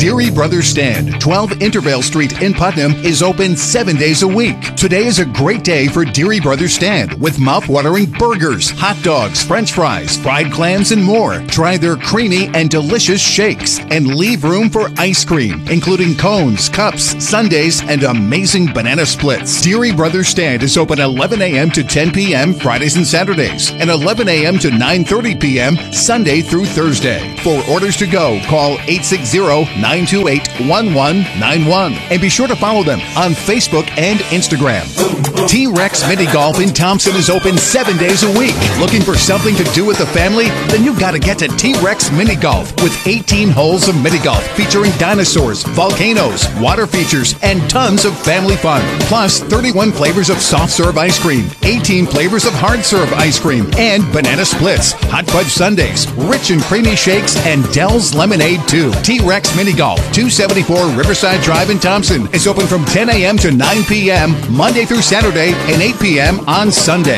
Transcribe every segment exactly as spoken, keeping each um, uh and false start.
Deary Brothers Stand, twelve Intervale Street in Putnam, is open seven days a week. Today is a great day for Deary Brothers Stand with mouth-watering burgers, hot dogs, french fries, fried clams, and more. Try their creamy and delicious shakes and leave room for ice cream, including cones, cups, sundaes, and amazing banana splits. Deary Brothers Stand is open eleven a.m. to ten p.m. Fridays and Saturdays and eleven a.m. to nine thirty p.m. Sunday through Thursday. For orders to go, call eight six zero, nine two eight, one one nine one and be sure to follow them on Facebook and Instagram. T-Rex Mini Golf in Thompson is open seven days a week. Looking for something to do with the family? Then you've got to get to T-Rex Mini Golf with eighteen holes of mini golf featuring dinosaurs, volcanoes, water features, and tons of family fun. Plus, thirty-one flavors of soft serve ice cream, eighteen flavors of hard serve ice cream, and banana splits, hot fudge sundaes, rich and creamy shakes, and Dell's lemonade too. T-Rex Mini Golf, two seventy-four Riverside Drive in Thompson, is open from ten a.m. to nine p.m. Monday through Saturday and eight p.m. on Sunday.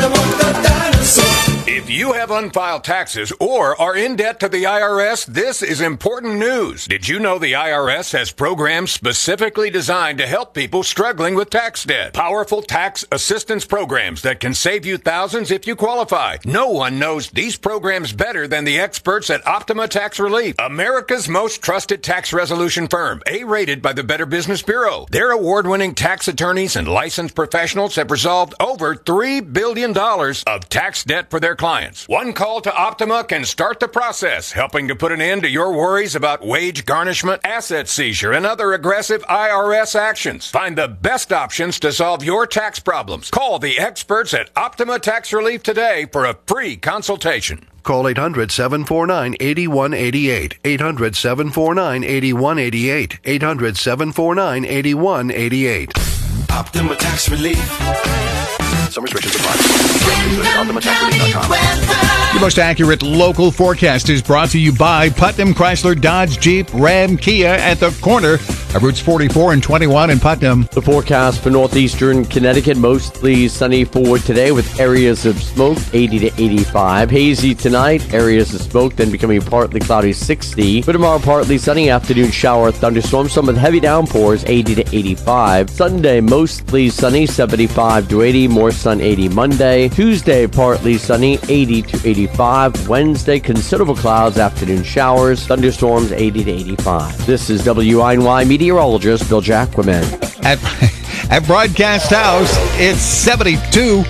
If you have unfiled taxes or are in debt to the I R S, this is important news. Did you know the I R S has programs specifically designed to help people struggling with tax debt? Powerful tax assistance programs that can save you thousands if you qualify. No one knows these programs better than the experts at Optima Tax Relief, America's most trusted tax resolution firm, A-rated by the Better Business Bureau. Their award-winning tax attorneys and licensed professionals have resolved over three billion dollars of tax debt for their clients. One call to Optima can start the process, helping to put an end to your worries about wage garnishment, asset seizure, and other aggressive I R S actions. Find the best options to solve your tax problems. Call the experts at Optima Tax Relief today for a free consultation. Call eight hundred, seven four nine, eight one eight eight. eight hundred, seven four nine, eight one eight eight. eight hundred, seven four nine, eight one eight eight. Optima Tax Relief. Some restrictions apply. Optima Tax Relief dot com. Your most accurate local forecast is brought to you by Putnam Chrysler Dodge Jeep Ram Kia at the corner of Routes forty-four and twenty-one in Putnam. The forecast for northeastern Connecticut, mostly sunny for today with areas of smoke, eighty to eighty-five. Hazy tonight, areas of smoke, then becoming partly cloudy, sixty. For tomorrow, partly sunny, afternoon shower, thunderstorms, some with heavy downpours, eighty to eighty-five. Sunday, mostly sunny, seventy-five to eighty. More sun, eighty Monday. Tuesday, partly sunny, eighty to eighty-five. Wednesday, considerable clouds, afternoon showers, thunderstorms, eighty to eighty-five. This is W I N Y meteorologist Bill Jacquemin. At, at Broadcast House, it's seventy-two.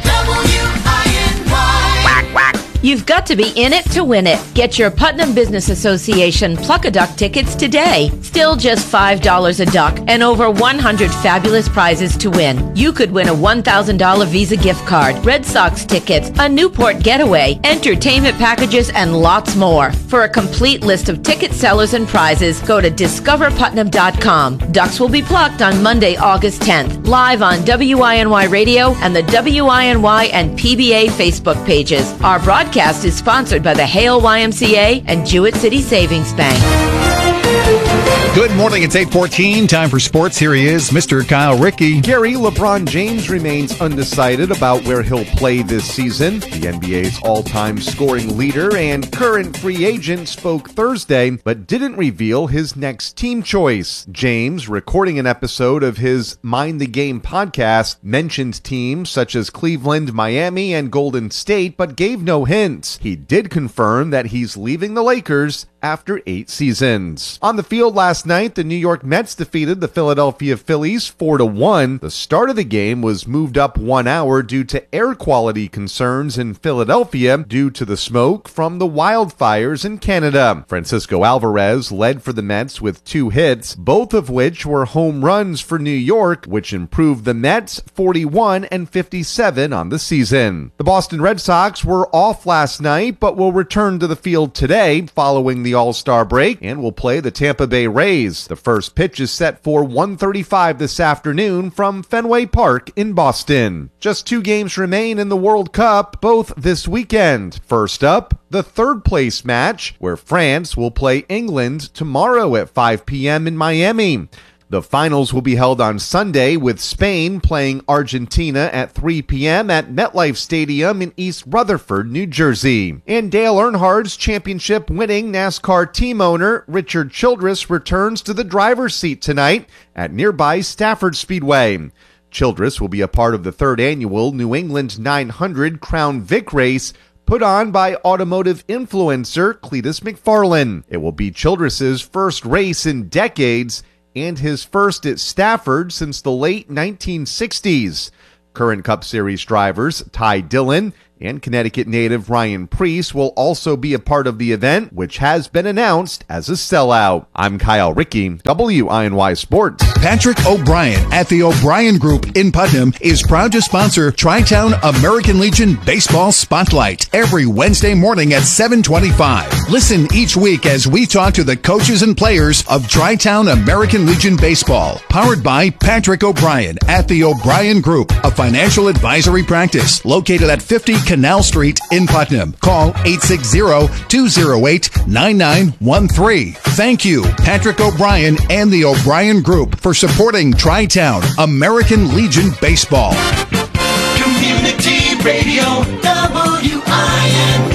You've got to be in it to win it. Get your Putnam Business Association Pluck-a-Duck tickets today. Still just five dollars a duck and over one hundred fabulous prizes to win. You could win a one thousand dollars Visa gift card, Red Sox tickets, a Newport getaway, entertainment packages, and lots more. For a complete list of ticket sellers and prizes, go to discover putnam dot com. Ducks will be plucked on Monday, August tenth, live on W I N Y Radio and the W I N Y and P B A Facebook pages. Our broadcast Broadcast is sponsored by the Hale Y M C A and Jewett City Savings Bank. Good morning. It's eight fourteen. Time for sports. Here he is, Mister Kyle Rickey. Gary, LeBron James remains undecided about where he'll play this season. The N B A's all-time scoring leader and current free agent spoke Thursday, but didn't reveal his next team choice. James, recording an episode of his Mind the Game podcast, mentioned teams such as Cleveland, Miami, and Golden State, but gave no hints. He did confirm that he's leaving the Lakers after eight seasons. On the field last night, the New York Mets defeated the Philadelphia Phillies four to one. The start of the game was moved up one hour due to air quality concerns in Philadelphia due to the smoke from the wildfires in Canada. Francisco Alvarez led for the Mets with two hits, both of which were home runs for New York, which improved the Mets forty-one and fifty-seven on the season. The Boston Red Sox were off last night, but will return to the field today following the the All-Star break and will play the Tampa Bay Rays. The first pitch is set for one thirty-five this afternoon from Fenway Park in Boston. Just two games remain in the World Cup, both this weekend. First up, the third place match, where France will play England tomorrow at five p.m. in Miami. The finals will be held on Sunday with Spain playing Argentina at three p.m. at MetLife Stadium in East Rutherford, New Jersey. And Dale Earnhardt's championship-winning NASCAR team owner Richard Childress returns to the driver's seat tonight at nearby Stafford Speedway. Childress will be a part of the third annual New England nine hundred Crown Vic race put on by automotive influencer Cletus McFarlane. It will be Childress's first race in decades and his first at Stafford since the late nineteen sixties. Current Cup Series drivers Ty Dillon and Connecticut native Ryan Preece will also be a part of the event, which has been announced as a sellout. I'm Kyle Rickey, W I N Y Sports. Patrick O'Brien at the O'Brien Group in Putnam is proud to sponsor Tri-Town American Legion Baseball Spotlight every Wednesday morning at seven twenty-five. Listen each week as we talk to the coaches and players of Tri-Town American Legion Baseball, powered by Patrick O'Brien at the O'Brien Group, a financial advisory practice located at fifty Canal Street in Putnam. Call eight six zero, two zero eight, nine nine one three. Thank you, Patrick O'Brien and the O'Brien Group, for supporting Tri-Town American Legion Baseball. Community Radio, W I N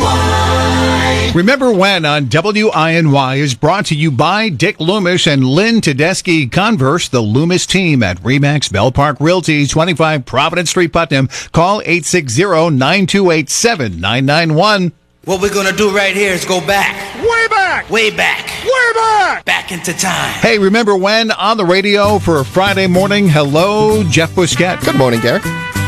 Y. Remember When on W I N Y is brought to you by Dick Loomis and Lynn Tedeschi Converse, the Loomis team at Remax Bell Park Realty, twenty-five Providence Street, Putnam. Call eight six zero, nine two eight, seven nine nine one. What we're going to do right here is go back. Way back! Way back. Way back! Back into time. Hey, Remember When on the radio for Friday morning. Hello, Jeff Busquet. Good morning, Gary.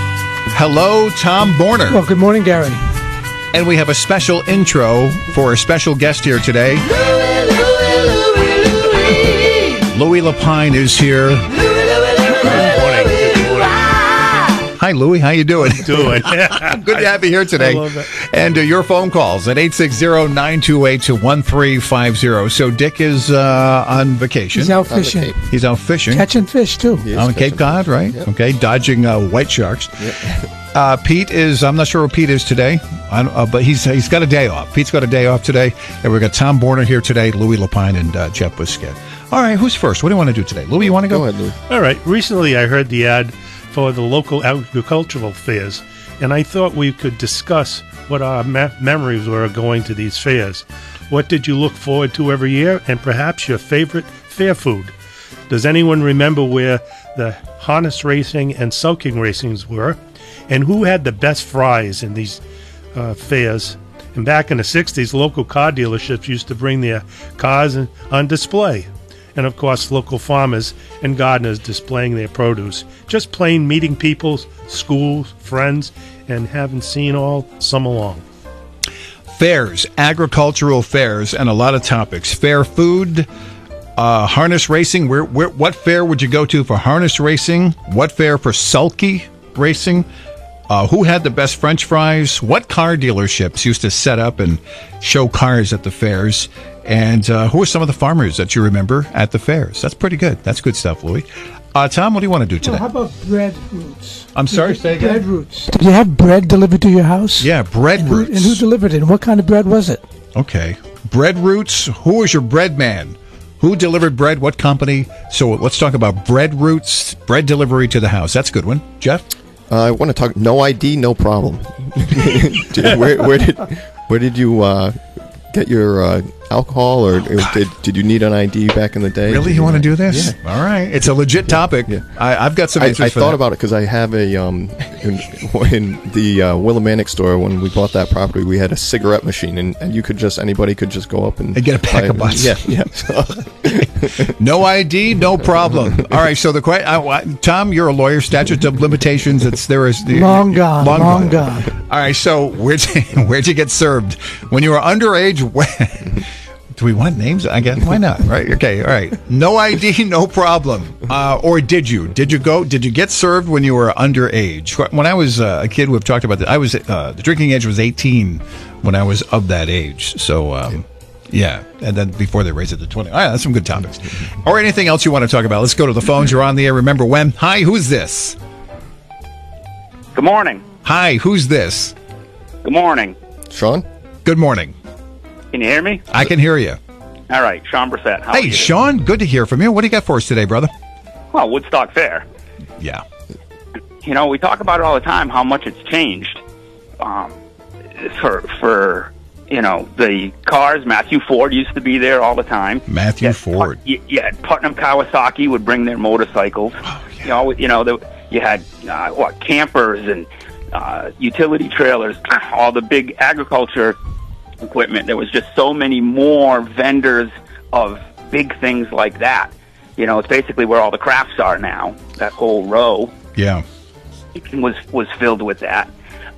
Hello, Tom Borner. Well, good morning, Gary. And we have a special intro for a special guest here today. Louie, Louie, Louie, Louie. Louie Lapine is here. Louie, Louie, Louie, good morning. Good morning. Hi, Louie. How you doing? Doing. Good to have you here today. I love it. And uh, your phone calls at eight six zero, nine two eight, one three five zero. So Dick is uh, on vacation. He's out fishing. He's out fishing. Catching fish, too. On Cape Cod, right? Yep. Okay, dodging uh, white sharks. Yep. Uh, Pete is, I'm not sure where Pete is today, I don't, uh, but he's he's got a day off. Pete's got a day off today. And we've got Tom Borner here today, Louie Lapine, and uh, Jeff Busquet. All right, who's first? What do you want to do today? Louie, you want to go? Go ahead, Louie. All right. Recently, I heard the ad for the local agricultural fairs, and I thought we could discuss what our me- memories were going to these fairs. What did you look forward to every year, and perhaps your favorite fair food? Does anyone remember where the harness racing and sulking racings were? And who had the best fries in these uh, fairs? And back in the sixties, local car dealerships used to bring their cars in, on display. And, of course, local farmers and gardeners displaying their produce. Just plain meeting people, schools, friends, and having seen all summer long. Fairs, agricultural fairs, and a lot of topics. Fair food, uh, harness racing. Where, where, what fair would you go to for harness racing? What fair for sulky racing? Uh, who had the best French fries? What car dealerships used to set up and show cars at the fairs? And uh, who are some of the farmers that you remember at the fairs? That's pretty good. That's good stuff, Louie. Uh, Tom, what do you want to do today? Well, how about bread roots? I'm sorry, say again? Bread roots. Did you have bread delivered to your house? Yeah, bread and roots. Who, and who delivered it? And what kind of bread was it? Okay. Bread roots. Who was your bread man? Who delivered bread? What company? So let's talk about bread roots, bread delivery to the house. That's a good one. Jeff? Uh, I want to talk. No I D, no problem. did, where, where did where did you uh, get your uh, alcohol, or, or did did you need an I D back in the day? Really, you, you want to do this? Yeah. All right, it's a legit topic. Yeah. I, I've got some I, answers I for thought that. about it because I have a um in, in the uh, Willimantic store when we bought that property, we had a cigarette machine, and, and you could just anybody could just go up and, and get a pack of butts. Yeah, yeah. So. No I D, no problem. All right, so the question, Tom, you're a lawyer. Statute of limitations. It's there is the, long gone, long, long gone. gone. All right, so where'd you, where'd you get served when you were underage? When, do we want names? I guess why not? Right? Okay. All right. No I D, no problem. Uh, or did you? Did you go? Did you get served when you were underage? When I was uh, a kid, we've talked about that. I was uh, the drinking age was eighteen when I was of that age. So. Um, Yeah, and then before they raise it to twenty. All right, that's some good topics. Or anything else you want to talk about? Let's go to the phones. You're on the air. Remember when? Hi, who's this? Good morning. Hi, who's this? Good morning. Sean? Good morning. Can you hear me? I can hear you. All right, Sean Brissett. How hey, are you? Sean, good to hear from you. What do you got for us today, brother? well, Woodstock Fair. Yeah. You know, we talk about it all the time, how much it's changed. Um, for, for you know, the cars, Matthew Ford used to be there all the time. Matthew Yeah, Ford. Put, yeah, Putnam Kawasaki would bring their motorcycles. Oh, yeah. You know, you know, the, you had, uh, what, campers and uh, utility trailers, all the big agriculture equipment. There was just so many more vendors of big things like that. You know, it's basically where all the crafts are now. That whole row Yeah. was was filled with that.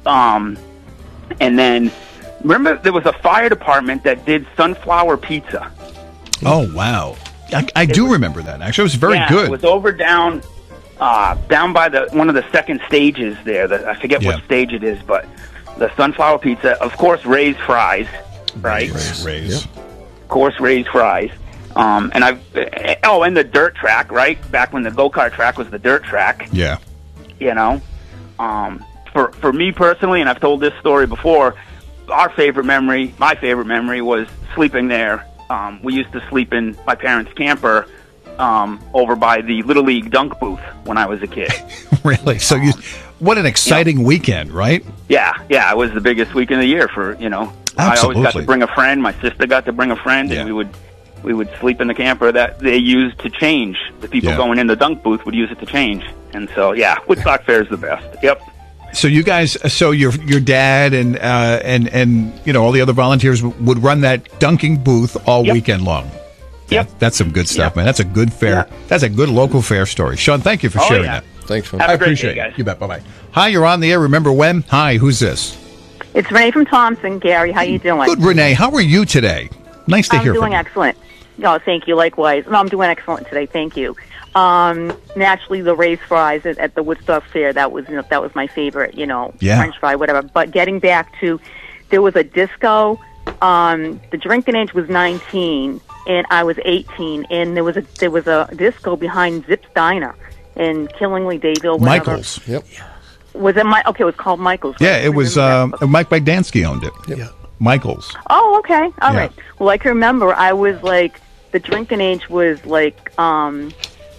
Um, and then, remember, there was a fire department that did sunflower pizza. Oh, wow. I, I do remember that. Actually, it was very yeah, good. It was over down, uh, down by the one of the second stages there. The, I forget Yeah. what stage it is, but the sunflower pizza, of course, Ray's fries, right? Rays. Rays. Of course, Ray's fries. Um, and I've oh, and the dirt track, right? Back when the go-kart track was the dirt track. Yeah. You know, um, for for me personally, and I've told this story before. Our favorite memory, my favorite memory, was sleeping there. Um, we used to sleep in my parents' camper um, over by the Little League dunk booth when I was a kid. Really? So you, what an exciting weekend, right? Yeah, yeah, it was the biggest weekend of the year for, you know. I always got Absolutely. to bring a friend. My sister got to bring a friend, Yeah. and we would we would sleep in the camper that they used to change. The people Yeah. going in the dunk booth would use it to change. And so, yeah, Woodstock Fair is the best. Yep. So you guys, so your your dad and uh, and and you know all the other volunteers w- would run that dunking booth all Yep. weekend long. Yep. That- that's some good stuff, Yep. man. That's a good fair. Yeah. That's a good local fair story. Sean, thank you for Oh, sharing yeah. that. Thanks, Sean. Have I a great appreciate day, it. guys. You bet. Bye bye. Hi, you're on the air. Remember when? Hi, who's this? It's Renee from Thompson. Gary, how you doing? Good, Renee. How are you today? Nice to I'm hear doing from you. excellent. No, thank you. Likewise. No, I'm doing excellent today. Thank you. Um, naturally, the Ray's fries at, at the Woodstock Fair, that was, you know, that was my favorite, you know, Yeah. French fry, whatever. But getting back to, there was a disco. Um, the drinking age was nineteen, and I was eighteen, and there was a there was a disco behind Zips Diner in Killingly, Dayville, whatever. Michaels. Yep. Was it my? Okay, it was called Michaels. Yeah, right? it was. Remember that. Uh, Mike Bagdansky owned it. Yeah. Michaels. Oh, okay. All Yeah. right. Well, I can remember I was like, the drinking age was like, um,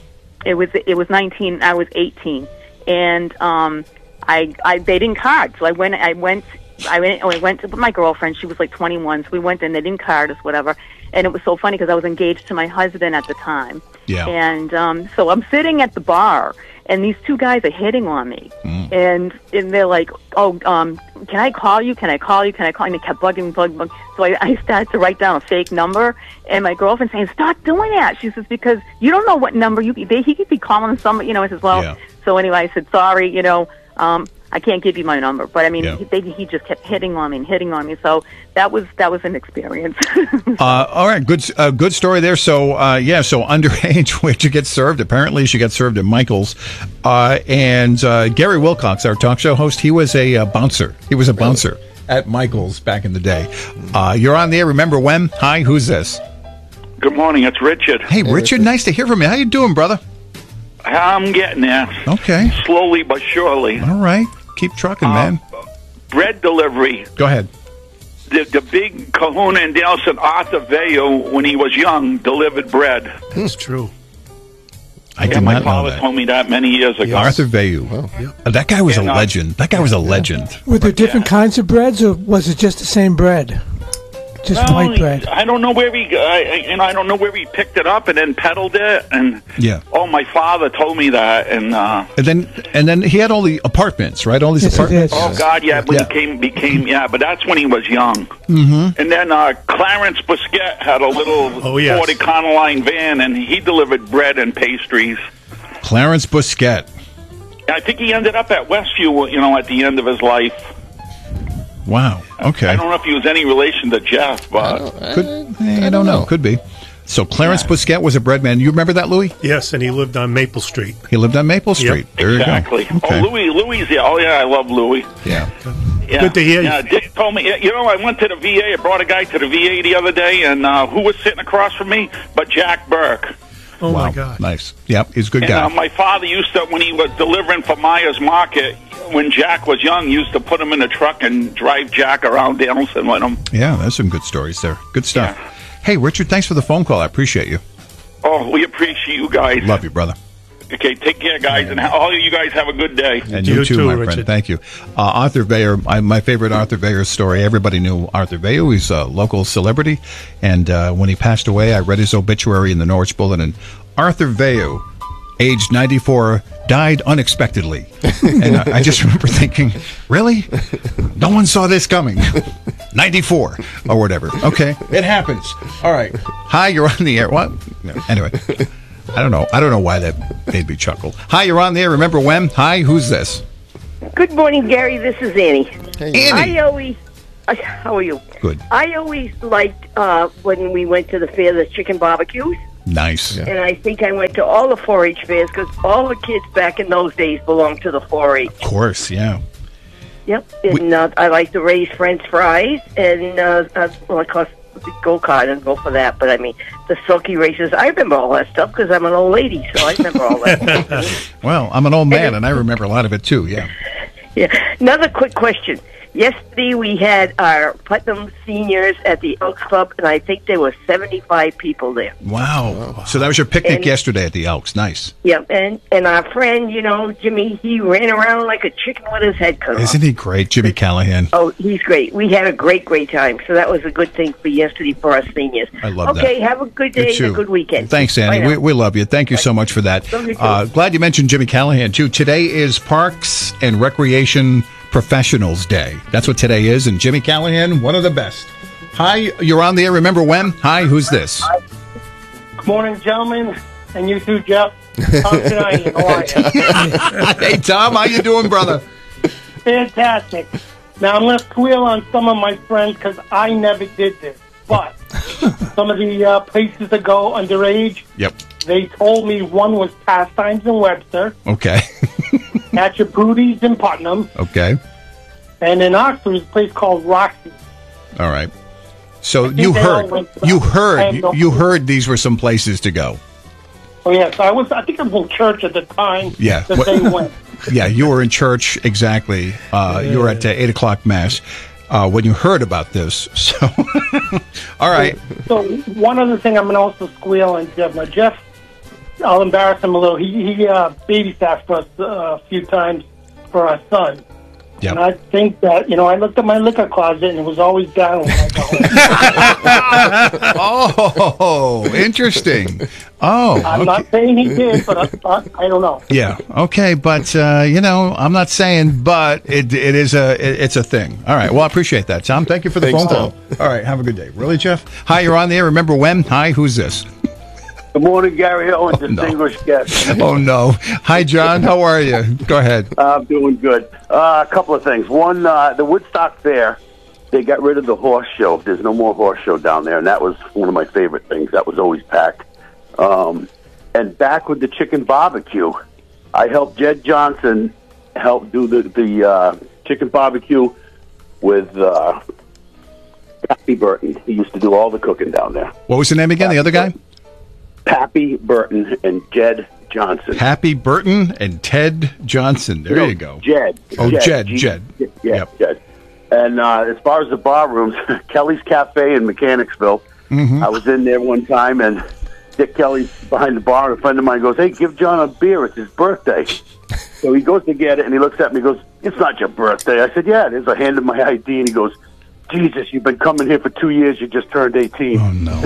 it was, it was nineteen, I was eighteen. And, um, I, I, they didn't card. So I went, I went, I went, I went to my girlfriend. She was like twenty-one. So we went and they didn't card us, whatever. And it was so funny because I was engaged to my husband at the time. Yeah. And, um, so I'm sitting at the bar and these two guys are hitting on me. Mm. And and they're like, oh, um, can I call you? Can I call you? Can I call you? And they kept bugging, bugging, bugging. So I, I started to write down a fake number. And my girlfriend saying, stop doing that. She says, because you don't know what number you they, he could be calling somebody. You know, I says, well, Yeah. so anyway, I said, sorry, you know, um, I can't give you my number. But I mean, Yeah. he, they, he just kept hitting on me and hitting on me. So that was that was an experience. Uh, all right, good, uh, good story there. So, uh, yeah, so underage, where'd you get served? Apparently, she got served at Michael's. Uh, and uh, Gary Wilcox, our talk show host, he was a uh, bouncer. He was a bouncer at Michael's back in the day. Uh, you're on the air. Remember when? Hi, who's this? Good morning, it's Richard. Hey, Richard, nice to hear from you. How you doing, brother? I'm getting there. Okay. Slowly but surely. All right. Keep trucking, man. Bread delivery. Go ahead. The, the big kahuna in Dallas, Arthur Vail, when he was young, delivered bread. That's true. I yeah, did my not know father that. told me that many years ago. Arthur Vayu. Uh, that guy was And, a uh, legend. That guy was a legend. Were there different kinds of breads, or was it just the same bread? Just Well, white bread. I don't know where he, I, I- and I don't know where he picked it up and then peddled it. And Yeah. oh, my father told me that. And uh, And then, and then he had all the apartments, right? All these Yes, he apartments. did. oh God, yeah, when Yeah. he came, became yeah, but that's when he was young. Mm-hmm. And then uh, Clarence Busquet had a little Oh, yes. Ford Econoline van, and he delivered bread and pastries. Clarence Busquet. I think he ended up at Westview, you know, at the end of his life. Wow. Okay. I don't know if he was any relation to Jeff, but Could, eh, I don't know. Could be. So Clarence Busquet was a bread man. You remember that, Louis? Yes, and he lived on Maple Street. He lived on Maple Yep. Street. There exactly. you go. Okay. Oh, Louis, Louis, yeah. Oh, yeah, I love Louis. Yeah. Yeah. Good to hear you. Yeah, Dick told me, you know, I went to the V A. I brought a guy to the V A the other day, and uh, who was sitting across from me but Jack Burke. Oh, Wow. my God. Nice. Yep. He's a good And guy. uh, my father used to, when he was delivering for Myers Market, when Jack was young, used to put him in the truck and drive Jack around Danielson with him. Yeah, there's some good stories there. Good stuff. Yeah. Hey, Richard, thanks for the phone call. I appreciate you. Oh, we appreciate you guys. Love you, brother. Okay, take care, guys, and all of you guys have a good day. And you, you too, too, my Richard. friend. Thank you. Uh, Arthur Veyer, I, my favorite Arthur Veyer story. Everybody knew Arthur Veyer. He's a local celebrity. And uh, when he passed away, I read his obituary in the Norwich Bulletin. Arthur Veyer, aged ninety-four, died unexpectedly. And I, I just remember thinking, really? No one saw this coming. ninety-four or whatever. Okay, it happens. All right. Hi, you're on the air. What? No, anyway. I don't know. I don't know why that made me chuckle. Hi, you're on there. Remember when? Hi, who's this? Good morning, Gary. This is Annie. Hey, Annie. I always. Uh, how are you? Good. I always liked uh, when we went to the fair, the chicken barbecues. Nice. And I think I went to all the four H fairs because all the kids back in those days belonged to the four H. Of course, yeah. Yep. And uh, I like to raise French fries and uh, uh, well, of course. Go kart and go for that, but I mean the silky races. I remember all that stuff because I'm an old lady, so I remember all that stuff. Well, I'm an old man, and I remember a lot of it too. Yeah. Yeah. Another quick question. Yesterday we had our Putnam seniors at the Elks Club, and I think there were seventy-five people there. Wow. So that was your picnic and, yesterday at the Elks. Nice. Yeah, and and our friend, you know, Jimmy, he ran around like a chicken with his head cut off. Isn't he great, Jimmy Callahan? Oh, he's great. We had a great, great time. So that was a good thing for yesterday for our seniors. I love okay, that. Okay, have a good day and a good weekend. Thanks, Annie. We, we love you. Thank you so much for that. Uh, glad you mentioned Jimmy Callahan, too. Today is Parks and Recreation Professionals Day. That's what today is, and Jimmy Callahan, one of the best. Hi, you're on the air. Remember when? Hi, who's this? Good morning, gentlemen, and you too, Jeff. Tom tonight. How are you? Hey, Tom, how you doing, brother? Fantastic. Now, I'm going to squeal on some of my friends because I never did this, but some of the uh, places to go underage, yep. They told me one was Pastimes in Webster. Okay. Hatchapootie's in Putnam. Okay. And in Oxford is a place called Roxy. All right. So you heard, you heard, you, you heard these were some places to go. Oh yes, I was. I think I was in church at the time. Yeah. That they went. Yeah, you were in church exactly. Uh, you were at uh, eight o'clock mass uh, when you heard about this. So, all right. So, so one other thing, I'm going to also squeal on Jeff. Now, Jeff, I'll embarrass him a little. He he uh, babysat for us uh, a few times for our son. Yep. And I think that, you know, I looked at my liquor closet and it was always down when I got home. Oh, interesting. Oh, I'm okay. not saying he did, but I, I, I don't know. Yeah. Okay, but uh, you know, I'm not saying, but it it is a it, it's a thing. All right. Well, I appreciate that, Tom. Thank you for the Thanks, phone Tom. call. All right. Have a good day. Really, Jeff? Hi, you're on the air. Remember when? Hi, who's this? Good morning, Gary Hill, and Oh, no. distinguished guests. Oh no. Hi, John. How are you? Go ahead. I'm doing good. Uh, a couple of things. One, uh, the Woodstock Fair, they got rid of the horse show. There's no more horse show down there, and that was one of my favorite things. That was always packed. Um, and back with the chicken barbecue, I helped Jed Johnson help do the, the uh, chicken barbecue with uh, Pappy Burton. He used to do all the cooking down there. What was the name again? The other guy? Pappy Burton and Jed Johnson. Happy Burton and Ted Johnson. There No, you go. Jed. Oh, Jed. G- Jed. Yeah, Jed. And uh, as far as the bar rooms, Kelly's Cafe in Mechanicsville, Mhm. I was in there one time, and Dick Kelly's behind the bar. A friend of mine goes, "Hey, give John a beer. It's his birthday." So he goes to get it, and he looks at me and goes, "It's not your birthday." I said, "Yeah, it is." I hand him my I D, and he goes, "Jesus, you've been coming here for two years. You just turned eighteen." Oh, no.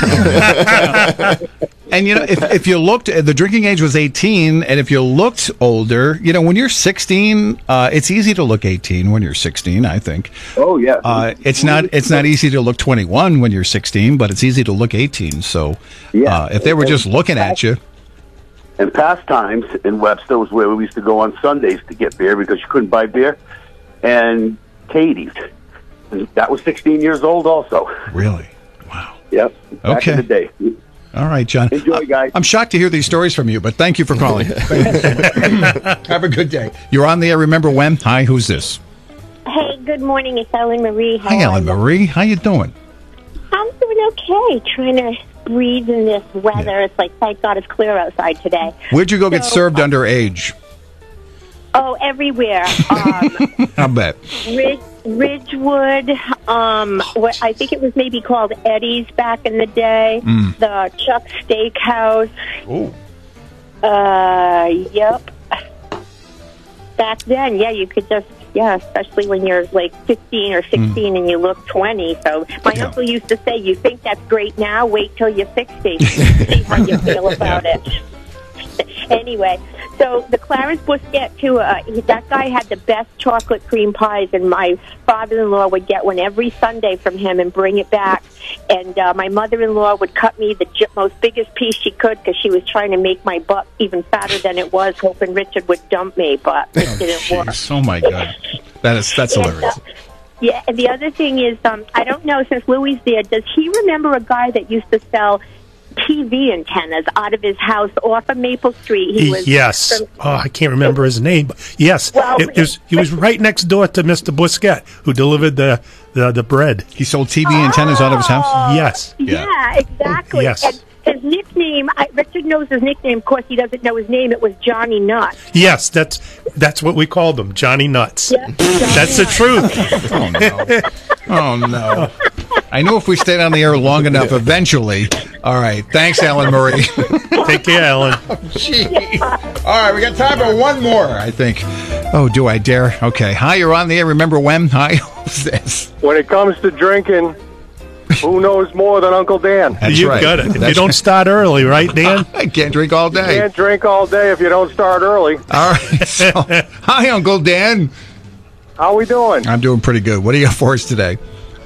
And, you know, if, if you looked, the drinking age was eighteen, and if you looked older, you know, when you're sixteen, uh, it's easy to look eighteen when you're sixteen, I think. Oh, yeah. Uh, it's not it's not easy to look twenty-one when you're sixteen, but it's easy to look eighteen. So uh, if they were just looking at you. And Pastimes in Webster was where we used to go on Sundays to get beer because you couldn't buy beer. And Katie's. And that was sixteen years old also. Really? Yep. Back Okay. in the day. All right, John. Enjoy, guys. I'm shocked to hear these stories from you, but thank you for calling. Thank you so much. Have a good day. You're on the air. Remember when? Hi, who's this? Hey, good morning. It's Ellen Marie. How Hi, are Ellen you? Marie. How you doing? I'm doing okay. Trying to breathe in this weather. It's like, thank God it's clear outside today. Where'd you go get So- served underage? Oh, everywhere. Um, I bet. Ridge, Ridgewood. Um, what I think it was maybe called Eddie's back in the day. Mm. The Chuck Steakhouse. Ooh. Uh, yep. Back then, yeah, you could just, yeah, especially when you're like fifteen or sixteen mm. and you look twenty. So my yeah. uncle used to say, you think that's great now, wait till you're sixty. See how you feel about yeah. it. Anyway, so the Clarence Busquet tour, uh, he, that guy had the best chocolate cream pies, and my father-in-law would get one every Sunday from him and bring it back. And uh, my mother-in-law would cut me the j- most biggest piece she could because she was trying to make my butt even fatter than it was, hoping Richard would dump me, but it oh, didn't geez. work. Oh, my God. That is, that's and, hilarious. Uh, yeah, and the other thing is, um, I don't know, since Louis there, does he remember a guy that used to sell T V antennas out of his house off of Maple Street? He was yes. From, oh, I can't remember his name. But yes, well, it, it was, he was right next door to Mister Busquet, who delivered the, the, the bread. He sold T V oh, antennas out of his house? Yes. Yeah, yeah exactly. Yes. And his nickname, I, Richard knows his nickname. Of course, he doesn't know his name. It was Johnny Nuts. Yes, that's that's what we called him, Johnny Nuts. Yeah, Johnny that's Nuts. The truth. Oh, no. Oh, no. I know if we stayed on the air long enough, eventually. All right. Thanks, Alan Murray. Take care, Alan. Oh, jeez. All right. We got time for one more, I think. Oh, do I dare? Okay. Hi, you're on the air. Remember when? Hi. Who's this? When it comes to drinking, who knows more than Uncle Dan? That's you right. got it. If That's you don't right. start early, right, Dan? I can't drink all day. You can't drink all day if you don't start early. All right. So, hi, Uncle Dan. How we doing? I'm doing pretty good. What do you got for us today?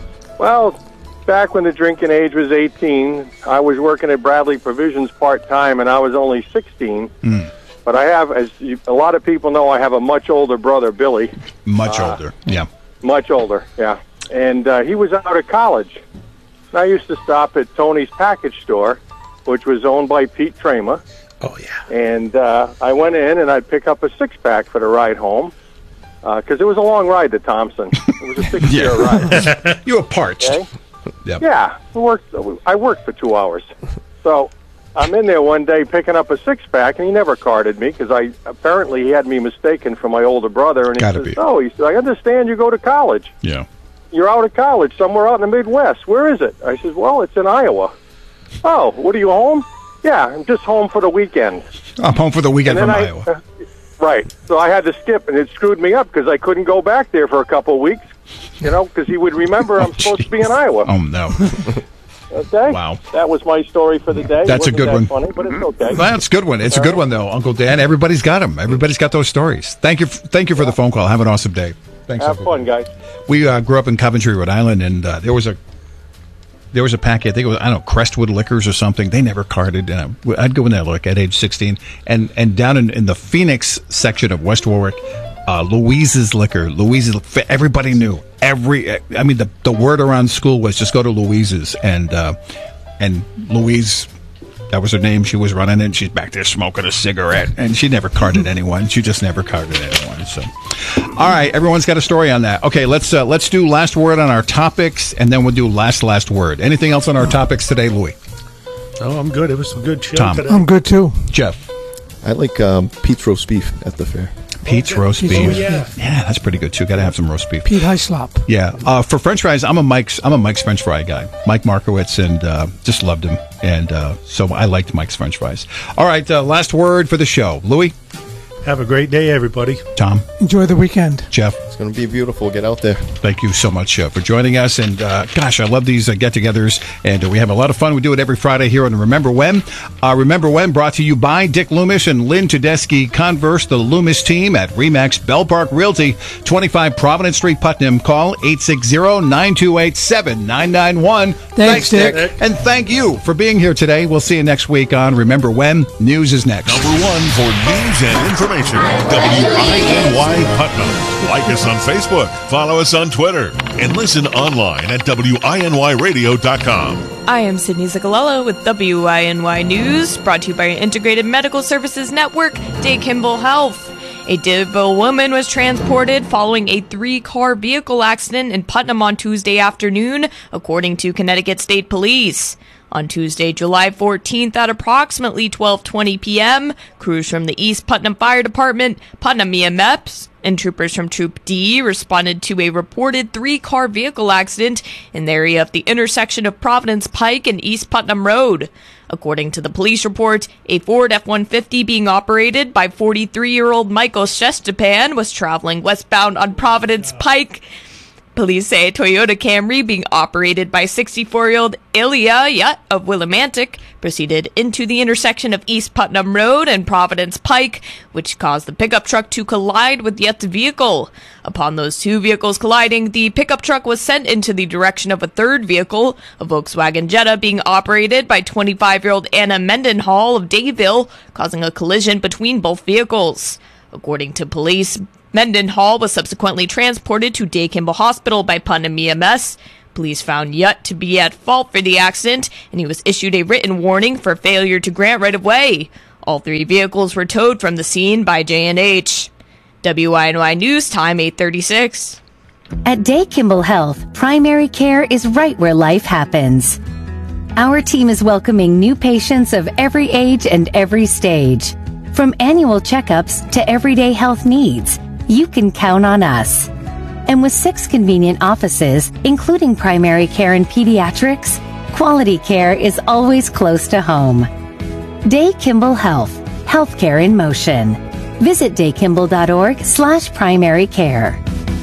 Well, back when the drinking age was eighteen, I was working at Bradley Provisions part-time, and I was only sixteen. Mm. But I have, as you, a lot of people know, I have a much older brother, Billy. Much uh, older, yeah. Much older, yeah. And uh, he was out of college. And I used to stop at Tony's Package Store, which was owned by Pete Tramer. Oh, yeah. And uh, I went in, and I'd pick up a six-pack for the ride home. Because uh, it was a long ride to Thompson. It was a six-year ride. You were parched. Okay? Yep. Yeah, I worked, I worked for two hours. So I'm in there one day picking up a six-pack, and he never carded me because I apparently he had me mistaken for my older brother. And he Gotta says, be. "Oh, he said, I understand you go to college. Yeah. You're out of college somewhere out in the Midwest. Where is it?" I says, "Well, it's in Iowa." "Oh, what are you home?" "Yeah, I'm just home for the weekend." I'm home for the weekend from I, Iowa. Uh, right. So I had to skip, and it screwed me up because I couldn't go back there for a couple of weeks, you know, because he would remember I'm oh, supposed geez. to be in Iowa. Oh, no. Okay. Wow. That was my story for the day. That's it a good that one. Funny, but it's okay. That's a good one. It's All a good right. one, though, Uncle Dan. Everybody's got them. Everybody's got those stories. Thank you. Thank you for the phone call. Have an awesome day. Thanks. Have Uncle fun, guys. We uh, grew up in Coventry, Rhode Island, and uh, there was a there was a packet. I think it was I don't know Crestwood Liquors or something. They never carded, and I, I'd go in there like at age sixteen, and and down in, in the Phoenix section of West Warwick, uh, Louise's Liquor. Louise's. Everybody knew. Every. I mean, the the word around school was just go to Louise's, and uh, and Louise. That was her name. She was running it. She's back there smoking a cigarette, and she never carded anyone. She just never carded anyone. So, all right, everyone's got a story on that. Okay, let's uh, let's do last word on our topics, and then we'll do last last word. Anything else on our topics today, Louis? Oh, I'm good. It was a good show Tom. today. I'm good too. Jeff, I like um, Pete's roast beef at the fair. Pete's roast beef. Oh, yeah. Yeah, that's pretty good too. Got to have some roast beef. Pete Hyslop. Yeah. Uh, for French fries, I'm a Mike's. I'm a Mike's French fry guy. Mike Markowitz, and uh, just loved him, and uh, so I liked Mike's French fries. All right, uh, last word for the show, Louis. Have a great day, everybody. Tom. Enjoy the weekend. Jeff. It's going to be beautiful. Get out there. Thank you so much uh, for joining us. And uh, gosh, I love these uh, get-togethers, and uh, we have a lot of fun. We do it every Friday here on Remember When. Uh, Remember When brought to you by Dick Loomis and Lynn Tedeschi Converse, the Loomis team at Remax Bell Park Realty, twenty-five Providence Street, Putnam. Call eight six zero, nine two eight, seven nine nine one. Thanks, Dick. Dick. And thank you for being here today. We'll see you next week on Remember When. News is next. Number one for news and information. W I N Y Putnam. Like us on Facebook, follow us on Twitter, and listen online at W I N Y radio dot com. I am Sydney Ziccolello with W I N Y News, brought to you by Integrated Medical Services Network, Day Kimball Health. A Divville woman was transported following a three-car vehicle accident in Putnam on Tuesday afternoon, according to Connecticut State Police. On Tuesday, July fourteenth at approximately twelve twenty p.m., crews from the East Putnam Fire Department, Putnam E M S, And troopers from Troop D responded to a reported three-car vehicle accident in the area of the intersection of Providence Pike and East Putnam Road. According to the police report, a Ford F one fifty being operated by forty-three-year-old Michael Shestepan was traveling westbound on Providence Pike. Police say a Toyota Camry being operated by sixty-four-year-old Ilya Yut of Willimantic proceeded into the intersection of East Putnam Road and Providence Pike, which caused the pickup truck to collide with Yut's vehicle. Upon those two vehicles colliding, the pickup truck was sent into the direction of a third vehicle, a Volkswagen Jetta being operated by twenty-five-year-old Anna Mendenhall of Dayville, causing a collision between both vehicles. According to police, Mendenhall was subsequently transported to Day Kimball Hospital by Putnam E M S. Police found Yut to be at fault for the accident, and he was issued a written warning for failure to grant right-of-way. All three vehicles were towed from the scene by J and H. W I N Y News Time, eight thirty-six. At Day Kimball Health, primary care is right where life happens. Our team is welcoming new patients of every age and every stage. From annual checkups to everyday health needs, you can count on us. And with six convenient offices, including primary care and pediatrics, quality care is always close to home. Day Kimball Health, healthcare in motion. Visit daykimball.org slash primary care.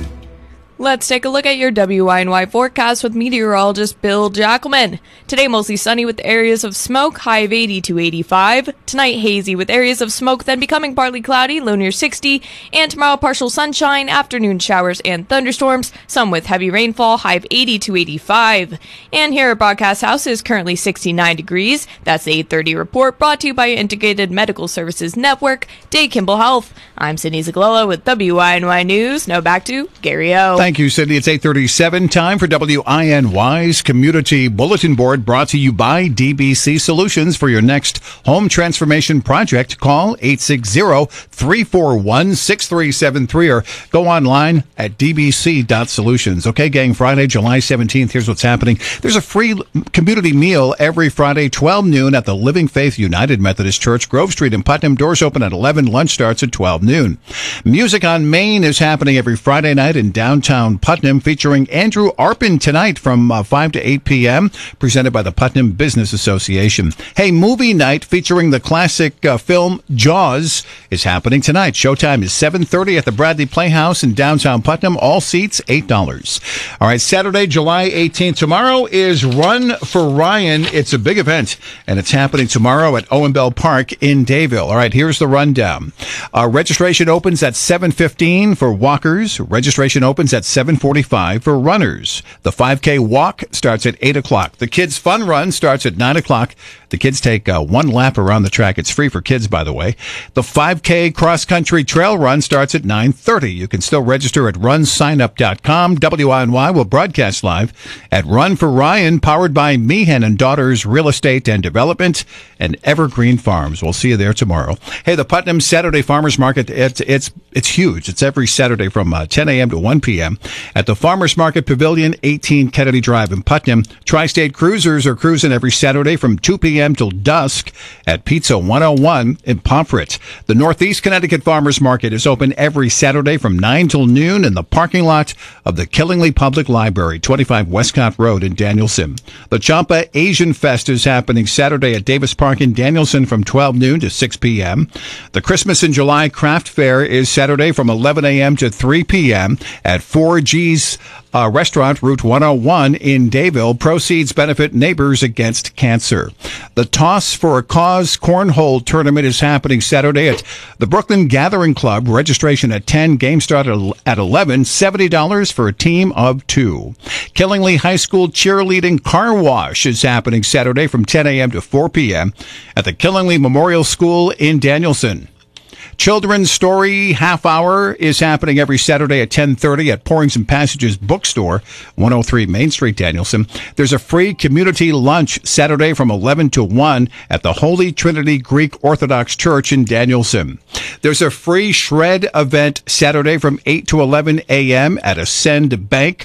Let's take a look at your W I N Y forecast with meteorologist Bill Jackelman. Today, mostly sunny with areas of smoke, high of eighty to eighty-five. Tonight, hazy with areas of smoke, then becoming partly cloudy, low near sixty. And tomorrow, partial sunshine, afternoon showers and thunderstorms, some with heavy rainfall, high of eighty to eighty-five. And here at Broadcast House is currently sixty-nine degrees. That's the eight thirty report brought to you by Integrated Medical Services Network, Day Kimball Health. I'm Sydney Zaglella with W I N Y News. Now back to Gary O. Thank you, Sydney. It's eight thirty-seven. Time for W I N Y's Community Bulletin Board, brought to you by D B C Solutions. For your next home transformation project, call eight six zero, three four one, six three seven three or go online at d b c dot solutions. Okay, gang, Friday, July seventeenth, here's what's happening. There's a free community meal every Friday, twelve noon at the Living Faith United Methodist Church, Grove Street in Putnam. Doors open at eleven. Lunch starts at twelve noon. Music on Main is happening every Friday night in downtown Putnam, featuring Andrew Arpin tonight from uh, five to eight p.m., presented by the Putnam Business Association. Hey, movie night featuring the classic uh, film Jaws is happening tonight. Showtime is seven thirty at the Bradley Playhouse in downtown Putnam. All seats, eight dollars. All right, Saturday, July eighteenth. Tomorrow is Run for Ryan. It's a big event, and it's happening tomorrow at Owen Bell Park in Dayville. All right, here's the rundown. Uh, registration opens at seven fifteen for walkers. Registration opens at seven forty-five for runners. The five K walk starts at eight o'clock. The Kids Fun Run starts at nine o'clock. The kids take uh, one lap around the track. It's free for kids, by the way. The five K cross-country trail run starts at nine thirty. You can still register at run sign up dot com. W I N Y will broadcast live at Run for Ryan, powered by Meehan and Daughters Real Estate and Development and Evergreen Farms. We'll see you there tomorrow. Hey, the Putnam Saturday Farmers Market, it's it's it's huge. It's every Saturday from uh, ten a.m. to one p.m. at the Farmers Market Pavilion, eighteen Kennedy Drive in Putnam. Tri-State Cruisers are cruising every Saturday from two p.m. till dusk at Pizza one oh one in Pomfret. The Northeast Connecticut Farmers Market is open every Saturday from nine till noon in the parking lot of the Killingly Public Library, twenty-five Westcott Road in Danielson. The Champa Asian Fest is happening Saturday at Davis Park in Danielson from twelve noon to six p.m. The Christmas in July Craft Fair is Saturday from eleven a.m. to three p.m. at four G's uh, Restaurant, Route one oh one in Dayville. Proceeds benefit Neighbors Against Cancer. The Toss for a Cause Cornhole Tournament is happening Saturday at the Brooklyn Gathering Club. Registration at ten, game start at eleven, seventy dollars for a team of two. Killingly High School Cheerleading Car Wash is happening Saturday from ten a.m. to four p.m. at the Killingly Memorial School in Danielson. Children's Story Half Hour is happening every Saturday at ten thirty at Pourings and Passages Bookstore, one oh three Main Street, Danielson. There's a free community lunch Saturday from eleven to one at the Holy Trinity Greek Orthodox Church in Danielson. There's a free shred event Saturday from eight to eleven a.m. at Ascend Bank,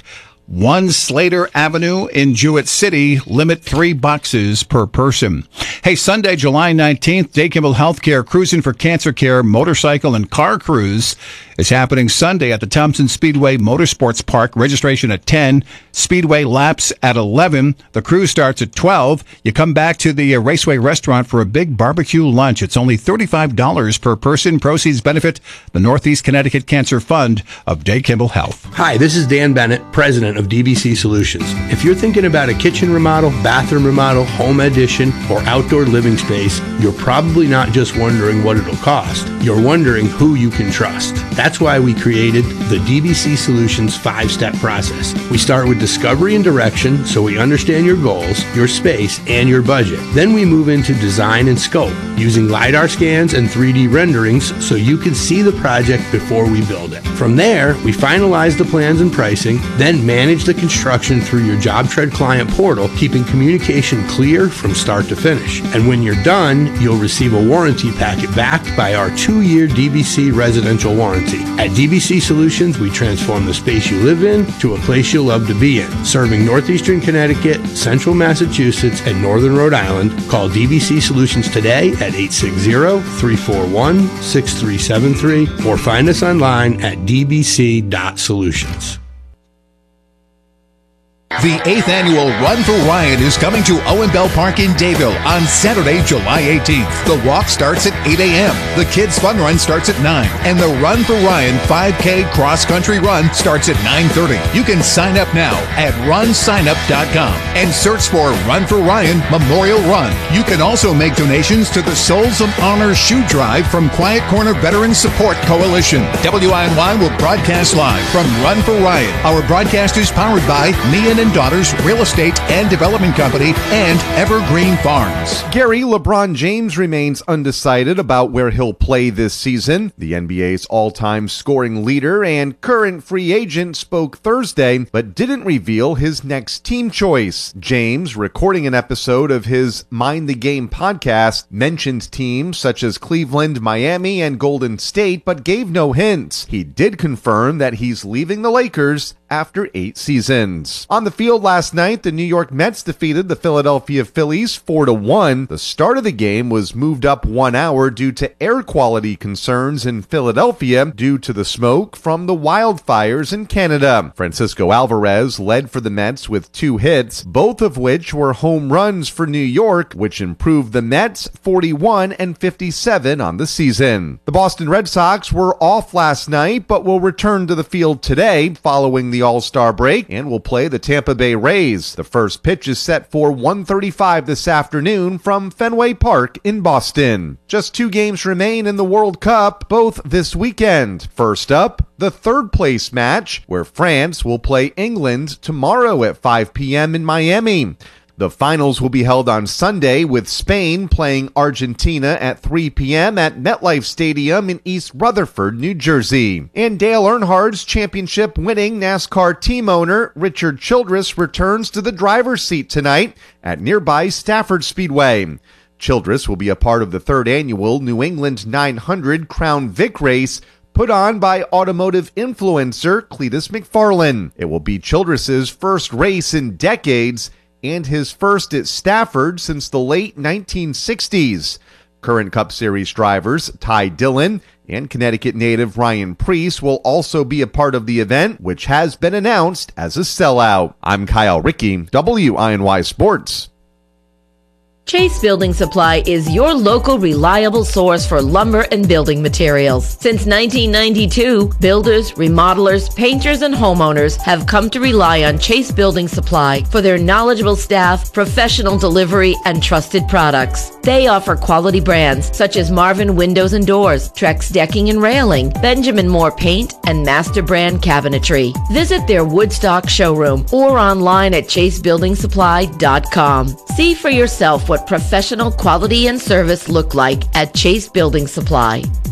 one Slater Avenue in Jewett City. Limit three boxes per person. Hey, Sunday, July nineteenth, Day Kimball Healthcare Cruising for Cancer Care motorcycle and car cruise is happening Sunday at the Thompson Speedway Motorsports Park. Registration at ten. Speedway laps at eleven. The cruise starts at twelve. You come back to the uh, Raceway Restaurant for a big barbecue lunch. It's only thirty-five dollars per person. Proceeds benefit the Northeast Connecticut Cancer Fund of Day Kimball Health. Hi, this is Dan Bennett, president of D B C Solutions. If you're thinking about a kitchen remodel, bathroom remodel, home addition, or outdoor living space, you're probably not just wondering what it'll cost. You're wondering who you can trust. That's why we created the D B C Solutions five-step process. We start with discovery and direction so we understand your goals, your space, and your budget. Then we move into design and scope, using LiDAR scans and three D renderings so you can see the project before we build it. From there, we finalize the plans and pricing, then manage the construction through your JobTread client portal, keeping communication clear from start to finish. And when you're done, you'll receive a warranty packet backed by our two-year D B C residential warranty. At D B C Solutions, we transform the space you live in to a place you'll love to be in. Serving northeastern Connecticut, central Massachusetts, and northern Rhode Island, call D B C Solutions today at eight six zero, three four one, six three seven three or find us online at d b c dot solutions. The eighth annual Run for Ryan is coming to Owen Bell Park in Dayville on Saturday, July eighteenth. The walk starts at eight a.m. The Kids Fun Run starts at nine. And the Run for Ryan five K Cross Country Run starts at nine thirty. You can sign up now at run sign up dot com and search for Run for Ryan Memorial Run. You can also make donations to the Souls of Honor Shoe Drive from Quiet Corner Veterans Support Coalition. W I N Y will broadcast live from Run for Ryan. Our broadcast is powered by Meehan and Daughters Real Estate and Development Company and Evergreen Farms. Gary, LeBron James remains undecided about where he'll play this season. The N B A's all-time scoring leader and current free agent spoke Thursday, but didn't reveal his next team choice. James, recording an episode of his Mind the Game podcast, mentioned teams such as Cleveland, Miami, and Golden State, but gave no hints. He did confirm that he's leaving the Lakers after eight seasons. On the field last night, the New York Mets defeated the Philadelphia Phillies four to one. The start of the game was moved up one hour due to air quality concerns in Philadelphia due to the smoke from the wildfires in Canada. Francisco Alvarez led for the Mets with two hits, both of which were home runs for New York, which improved the Mets forty-one and fifty-seven on the season. The Boston Red Sox were off last night, but will return to the field today following the All-Star break and will play the Tampa Bay Rays. The first pitch is set for one thirty-five this afternoon from Fenway Park in Boston. Just two games remain in the World Cup, both this weekend. First up, the third place match, where France will play England tomorrow at five p.m. in Miami. The finals will be held on Sunday with Spain playing Argentina at three p.m. at MetLife Stadium in East Rutherford, New Jersey. And Dale Earnhardt's championship-winning NASCAR team owner Richard Childress returns to the driver's seat tonight at nearby Stafford Speedway. Childress will be a part of the third annual New England nine hundred Crown Vic race put on by automotive influencer Cletus McFarlane. It will be Childress's first race in decades and his first at Stafford since the late nineteen sixties. Current Cup Series drivers Ty Dillon and Connecticut native Ryan Preece will also be a part of the event, which has been announced as a sellout. I'm Kyle Rickey, W I N Y Sports. Chase Building Supply is your local reliable source for lumber and building materials. Since nineteen ninety-two, builders, remodelers, painters, and homeowners have come to rely on Chase Building Supply for their knowledgeable staff, professional delivery, and trusted products. They offer quality brands such as Marvin Windows and Doors, Trex Decking and Railing, Benjamin Moore Paint, and Master Brand Cabinetry. Visit their Woodstock showroom or online at chase building supply dot com. See for yourself what professional quality and service look like at Chase Building Supply.